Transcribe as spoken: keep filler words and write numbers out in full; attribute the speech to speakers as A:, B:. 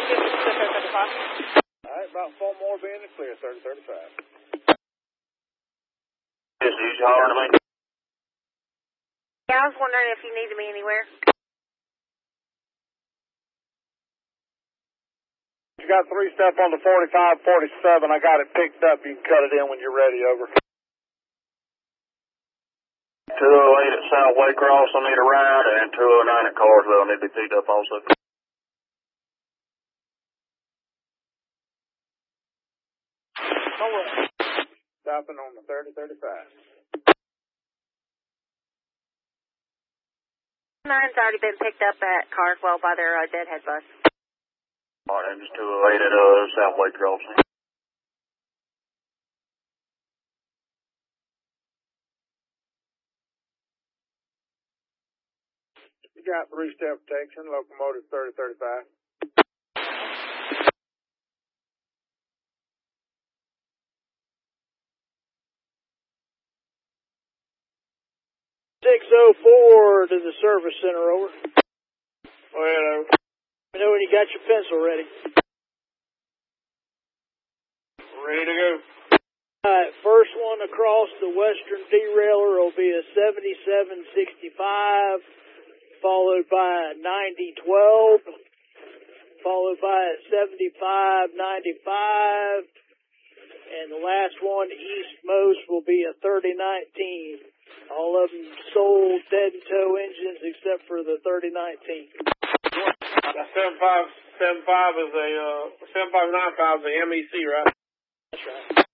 A: All right, about four more being the clear, thirty thirty-five.
B: Yes, he's hollering to me.
C: Yeah, I was wondering if you needed me anywhere.
A: You got three step on the forty-five forty-seven. I got it picked up. You can cut it in when you're ready, over.
B: two oh eight at South Waycross, I need a ride, and two oh nine at Carswell, I need to be picked up also.
A: All right. Stopping on the thirty thirty-five.
C: Nine's already been picked up at Carswell by their uh, Deadhead bus.
B: All right, just two oh eight at uh, South Waycross.
A: You got three step protection, locomotive thirty thirty-five. six oh four to the service center, over. Well, over. Let me know when you got your pencil ready. Ready to go. Alright, first one across the western derailer will be a seventy-seven sixty-five, followed by a ninety twelve, followed by a seventy-five ninety-five, and the last one eastmost will be a thirty nineteen. All of them sold dead and tow engines except for the thirty nineteen.
D: seven five seven five is a, uh, seven five nine five is a M E C, right?
A: That's right.